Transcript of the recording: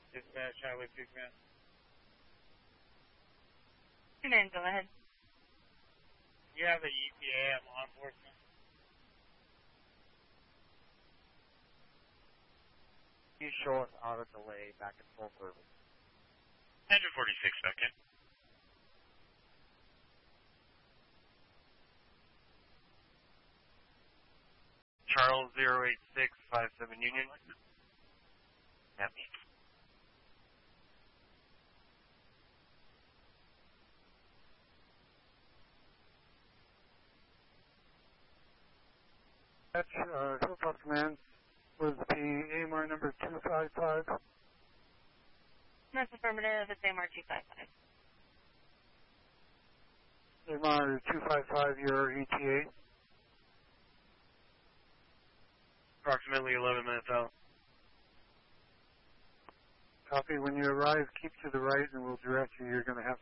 Dispatch, Highway 2 command. Command, go ahead. You have the EPA at law enforcement. You show us auto delay back in full service. 146 second. Charles 08657 Union. Yep. Hilltop Command was the AMR number 255. That's affirmative. It's AMR 255. AMR 255, your ETA. Approximately 11 minutes out. Copy. When you arrive, keep to the right and we'll direct you. You're going to have